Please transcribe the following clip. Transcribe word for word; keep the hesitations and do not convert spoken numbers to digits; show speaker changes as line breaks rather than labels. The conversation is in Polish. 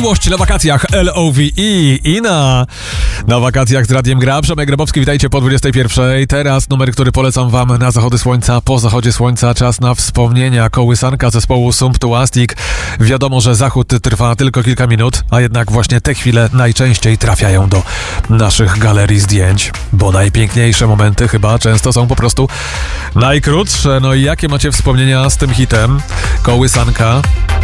Miłość na wakacjach, L O V E i na, na wakacjach z Radiem Gra. Przemek Grabowski, witajcie po dwudziestej pierwszej. Teraz numer, który polecam wam na zachody słońca, po zachodzie słońca. Czas na wspomnienia. Kołysanka zespołu Sumptuastic. Wiadomo, że zachód trwa tylko kilka minut, a jednak właśnie te chwile najczęściej trafiają do naszych galerii zdjęć, bo najpiękniejsze momenty chyba często są po prostu najkrótsze. No i jakie macie wspomnienia z tym hitem? Kołysanka.